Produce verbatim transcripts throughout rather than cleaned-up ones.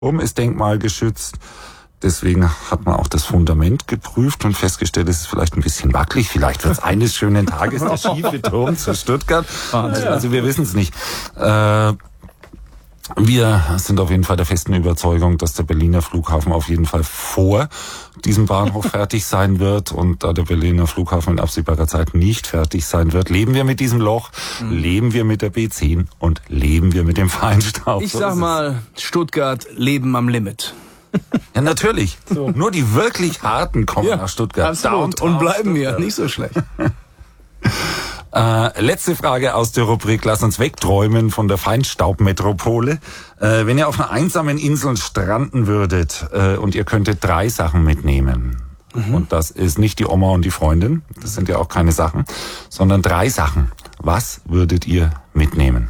Turm ist denkmalgeschützt. Deswegen hat man auch das Fundament geprüft und festgestellt, es ist vielleicht ein bisschen wackelig. Vielleicht wird es eines schönen Tages der schiefe Turm zu Stuttgart. Also, also wir wissen es nicht. Äh, wir sind auf jeden Fall der festen Überzeugung, dass der Berliner Flughafen auf jeden Fall vor diesem Bahnhof fertig sein wird. Und da der Berliner Flughafen in absehbarer Zeit nicht fertig sein wird, leben wir mit diesem Loch, mhm. leben wir mit der B zehn und leben wir mit dem Feinstaub. Ich sag mal, Stuttgart, Leben am Limit. Ja, natürlich. So. Nur die wirklich Harten kommen ja, nach Stuttgart. Absolut. Und bleiben hier. Nicht so schlecht. äh, letzte Frage aus der Rubrik Lass uns wegträumen von der Feinstaubmetropole. Äh, wenn ihr auf einer einsamen Insel stranden würdet äh, und ihr könntet drei Sachen mitnehmen. Mhm. Und das ist nicht die Oma und die Freundin. Das sind ja auch keine Sachen. Sondern drei Sachen. Was würdet ihr mitnehmen?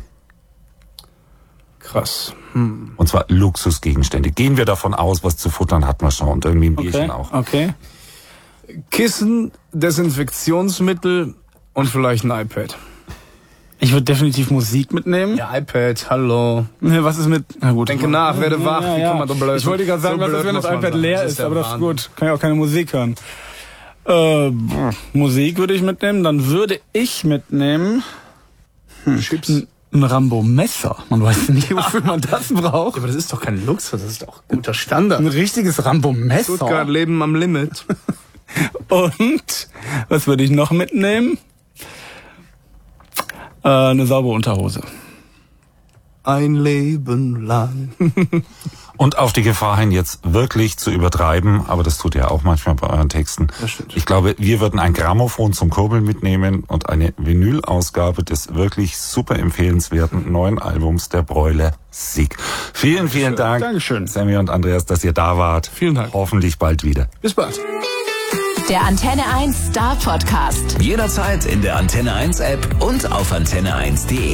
Krass. Hm. Und zwar Luxusgegenstände. Gehen wir davon aus, was zu futtern hat man schon und irgendwie ein Bierchen okay. auch. Okay. Kissen, Desinfektionsmittel und vielleicht ein iPad. Ich würde definitiv Musik mitnehmen. Ja, iPad, hallo. Was ist mit... Na gut. Denke nach, werde wach, ja, ja, wie kann man doch blöd. Ich wollte gerade sagen, so was ist, wenn das iPad leer das ist, ist aber das ist Wahnsinn. gut. Kann ja auch keine Musik hören. Äh, Musik würde ich mitnehmen. Dann würde ich mitnehmen... Hm, Chips. Ein, ein Rambo-Messer. Man weiß nicht, wofür man das braucht. Ja, aber das ist doch kein Luxus, das ist doch guter Standard. Ein richtiges Rambo-Messer. Stuttgart, Leben am Limit. Und was würde ich noch mitnehmen? Äh, eine saubere Unterhose. Ein Leben lang. Und auf die Gefahr hin, jetzt wirklich zu übertreiben, aber das tut ihr auch manchmal bei euren Texten. Das stimmt. Ich glaube, wir würden ein Grammophon zum Kurbeln mitnehmen und eine Vinyl-Ausgabe des wirklich super empfehlenswerten neuen Albums der Broiler Sieg. Vielen, vielen Dank, Dankeschön. Sammy und Andreas, dass ihr da wart. Vielen Dank. Hoffentlich bald wieder. Bis bald. Der Antenne eins Star Podcast. Jederzeit in der Antenne eins App und auf antenne eins punkt de.